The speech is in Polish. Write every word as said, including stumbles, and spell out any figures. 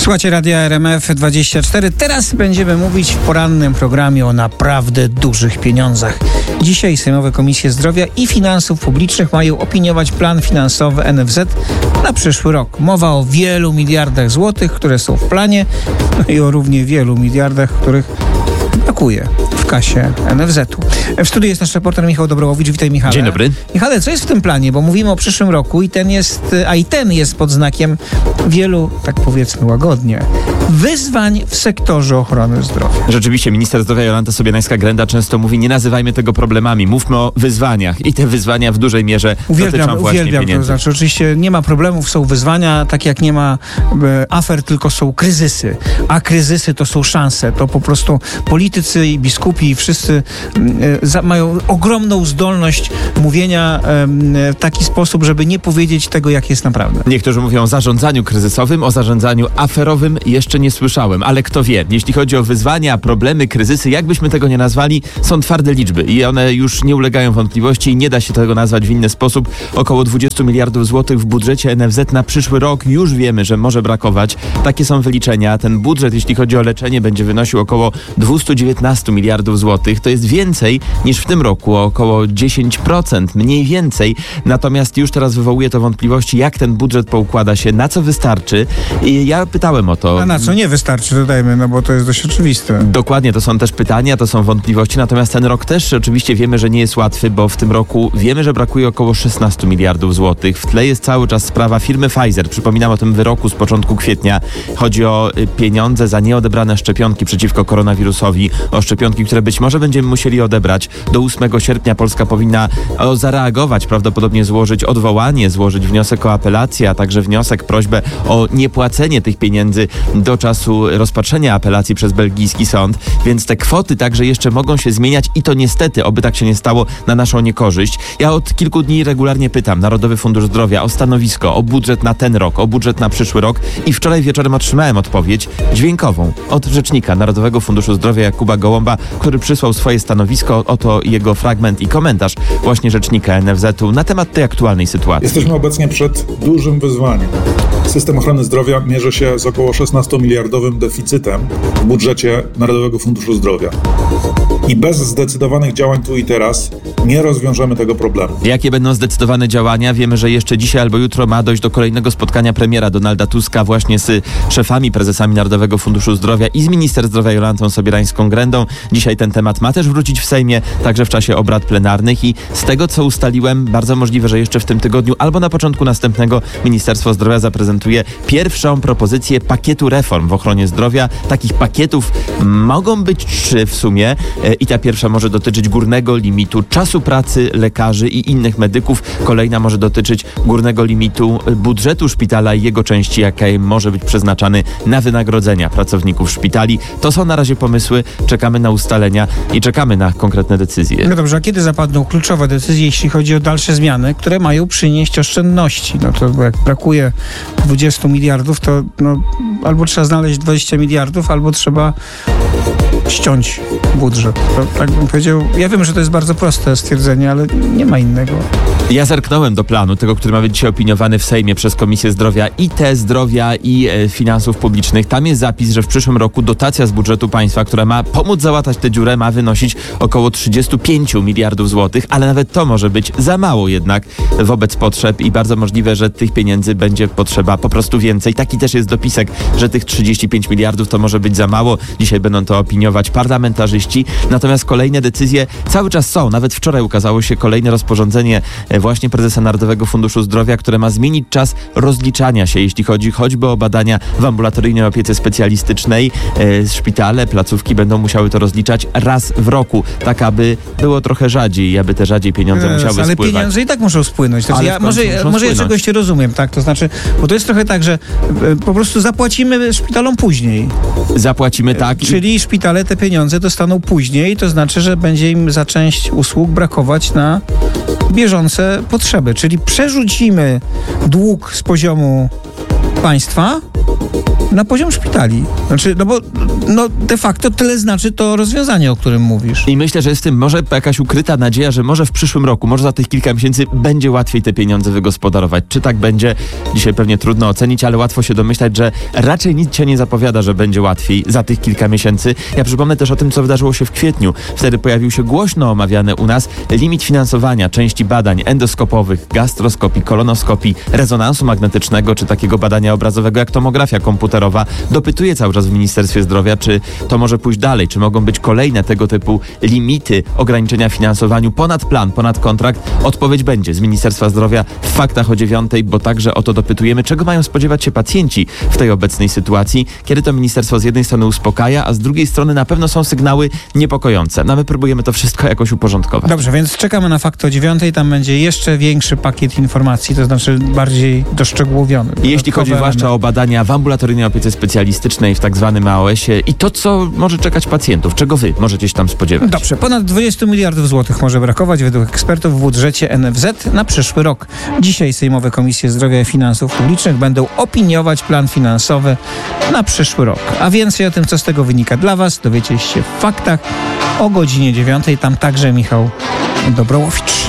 Słuchajcie Radia R M F dwadzieścia cztery. Teraz będziemy mówić w porannym programie o naprawdę dużych pieniądzach. Dzisiaj Sejmowe Komisje Zdrowia i Finansów Publicznych mają opiniować plan finansowy N F Z na przyszły rok. Mowa o wielu miliardach złotych, które są w planie, no i o równie wielu miliardach, których brakuje w kasie N F Z-u. W studiu jest nasz reporter Michał Dobrołowicz. Witaj, Michale. Dzień dobry. Michale, co jest w tym planie? Bo mówimy o przyszłym roku i ten jest, a i ten jest pod znakiem wielu, tak powiedzmy łagodnie, wyzwań w sektorze ochrony zdrowia. Rzeczywiście, minister zdrowia Jolanta Sobienańska-Grenda często mówi, nie nazywajmy tego problemami, mówmy o wyzwaniach. I te wyzwania w dużej mierze uwielbiam, dotyczą właśnie uwielbiam pieniędzy. To znaczy, oczywiście nie ma problemów, są wyzwania, tak jak nie ma e, afer, tylko są kryzysy. A kryzysy to są szanse. To po prostu politycy i biskupi i wszyscy e, za, mają ogromną zdolność mówienia e, w taki sposób, żeby nie powiedzieć tego, jak jest naprawdę. Niektórzy mówią o zarządzaniu kryzysowym, o zarządzaniu aferowym jeszcze nie słyszałem, ale kto wie, jeśli chodzi o wyzwania, problemy, kryzysy, jakbyśmy tego nie nazwali, są twarde liczby i one już nie ulegają wątpliwości i nie da się tego nazwać w inny sposób. Około dwadzieścia miliardów złotych w budżecie N F Z na przyszły rok już wiemy, że może brakować. Takie są wyliczenia. Ten budżet, jeśli chodzi o leczenie, będzie wynosił około dwieście dziewiętnaście miliardów złotych. To jest więcej niż w tym roku, o około dziesięć procent, mniej więcej. Natomiast już teraz wywołuje to wątpliwości, jak ten budżet poukłada się, na co wystarczy. I ja pytałem o to. A na co nie wystarczy, dodajmy, no bo to jest dość oczywiste. Dokładnie, to są też pytania, to są wątpliwości, natomiast ten rok też oczywiście wiemy, że nie jest łatwy, bo w tym roku wiemy, że brakuje około szesnaście miliardów złotych. W tle jest cały czas sprawa firmy Pfizer. Przypominam o tym wyroku z początku kwietnia. Chodzi o pieniądze za nieodebrane szczepionki przeciwko koronawirusowi, o szczepionki, które być może będziemy musieli odebrać. Do ósmego sierpnia Polska powinna o, zareagować, prawdopodobnie złożyć odwołanie, złożyć wniosek o apelację, a także wniosek, prośbę o niepłacenie tych pieniędzy do czasu rozpatrzenia apelacji przez belgijski sąd, więc te kwoty także jeszcze mogą się zmieniać i to niestety, oby tak się nie stało, na naszą niekorzyść. Ja od kilku dni regularnie pytam Narodowy Fundusz Zdrowia o stanowisko, o budżet na ten rok, o budżet na przyszły rok i wczoraj wieczorem otrzymałem odpowiedź dźwiękową od rzecznika Narodowego Funduszu Zdrowia Jakuba Gołąba, który przysłał swoje stanowisko, oto jego fragment i komentarz właśnie rzecznika N F Z-u na temat tej aktualnej sytuacji. Jesteśmy obecnie przed dużym wyzwaniem. System ochrony zdrowia mierzy się z około szesnastomiliardowym deficytem w budżecie Narodowego Funduszu Zdrowia. I bez zdecydowanych działań tu i teraz nie rozwiążemy tego problemu. Jakie będą zdecydowane działania? Wiemy, że jeszcze dzisiaj albo jutro ma dojść do kolejnego spotkania premiera Donalda Tuska właśnie z szefami, prezesami Narodowego Funduszu Zdrowia i z minister zdrowia Jolantą Sobienańską-Grendą. Dzisiaj ten temat ma też wrócić w Sejmie, także w czasie obrad plenarnych i z tego, co ustaliłem, bardzo możliwe, że jeszcze w tym tygodniu albo na początku następnego Ministerstwo Zdrowia zaprezentuje pierwszą propozycję pakietu reform w ochronie zdrowia. Takich pakietów mogą być trzy w sumie i ta pierwsza może dotyczyć górnego limitu czasu pracy lekarzy i innych medyków. Kolejna może dotyczyć górnego limitu budżetu szpitala i jego części, jaka może być przeznaczany na wynagrodzenia pracowników szpitali. To są na razie pomysły, czekamy na ustalenia i czekamy na konkretne decyzje. No dobrze, a kiedy zapadną kluczowe decyzje, jeśli chodzi o dalsze zmiany, które mają przynieść oszczędności? No to jak brakuje dwudziestu miliardów, to no, albo trzeba znaleźć dwadzieścia miliardów, albo trzeba ściąć budżet. To, tak bym powiedział, ja wiem, że to jest bardzo proste stwierdzenie, ale nie ma innego. Ja zerknąłem do planu, tego, który ma być dzisiaj opiniowany w Sejmie przez Komisję Zdrowia i T Zdrowia i e, Finansów Publicznych. Tam jest zapis, że w przyszłym roku dotacja z budżetu państwa, która ma pomóc załatać tę dziurę, ma wynosić około trzydzieści pięć miliardów złotych, ale nawet to może być za mało jednak wobec potrzeb i bardzo możliwe, że tych pieniędzy będzie potrzeba po prostu więcej. Taki też jest dopisek, że tych trzydzieści pięć miliardów to może być za mało. Dzisiaj będą to opiniować parlamentarzyści. Natomiast kolejne decyzje cały czas są. Nawet wczoraj ukazało się kolejne rozporządzenie właśnie prezesa Narodowego Funduszu Zdrowia, które ma zmienić czas rozliczania się, jeśli chodzi choćby o badania w ambulatoryjnej opiece specjalistycznej. E, szpitale, placówki będą musiały to rozliczać raz w roku, tak aby było trochę rzadziej, aby te rzadziej pieniądze Yes, musiały ale spływać. Ale pieniądze i tak muszą spłynąć. Znaczy, Ale ja, w końcu może muszą może ja spłynąć. czegoś nie rozumiem, tak? To znaczy, bo to jest trochę tak, że e, po prostu zapłacimy szpitalom później. Zapłacimy tak. I... Czyli szpitale te pieniądze dostaną później, to znaczy, że będzie im za część usług brakować na bieżące potrzeby. Czyli przerzucimy dług z poziomu państwa na poziom szpitali. Znaczy, no bo No de facto tyle znaczy to rozwiązanie, o którym mówisz. I myślę, że jest w tym może jakaś ukryta nadzieja, że może w przyszłym roku, może za tych kilka miesięcy będzie łatwiej te pieniądze wygospodarować. Czy tak będzie? Dzisiaj pewnie trudno ocenić, ale łatwo się domyślać, że raczej nic się nie zapowiada, że będzie łatwiej za tych kilka miesięcy. Ja przypomnę też o tym, co wydarzyło się w kwietniu. Wtedy pojawił się głośno omawiany u nas limit finansowania części badań endoskopowych, gastroskopii, kolonoskopii, rezonansu magnetycznego, czy takiego badania obrazowego jak tomografia komputerowa. Dopytuję cały czas w Ministerstwie Zdrowia, czy to może pójść dalej, czy mogą być kolejne tego typu limity ograniczenia finansowaniu ponad plan, ponad kontrakt. Odpowiedź będzie z Ministerstwa Zdrowia w Faktach o dziewiątej, bo także o to dopytujemy, czego mają spodziewać się pacjenci w tej obecnej sytuacji, kiedy to ministerstwo z jednej strony uspokaja, a z drugiej strony na pewno są sygnały niepokojące. No my próbujemy to wszystko jakoś uporządkować. Dobrze, więc czekamy na Fakty o dziewiątej, tam będzie jeszcze większy pakiet informacji, to znaczy bardziej doszczegółowiony. I jeśli chodzi zwłaszcza o badania w ambulatoryjnej opiece specjalistycznej, w tak zwanym A O S-ie i to, co może czekać pacjentów, czego wy możecie się tam spodziewać? Dobrze, ponad dwadzieścia miliardów złotych może brakować według ekspertów w budżecie N F Z na przyszły rok. Dzisiaj sejmowe Komisje Zdrowia i Finansów Publicznych będą opiniować plan finansowy na przyszły rok. A więcej o tym, co z tego wynika dla was, dowiecie się w Faktach o godzinie dziewiątej. Tam także Michał Dobrołowicz.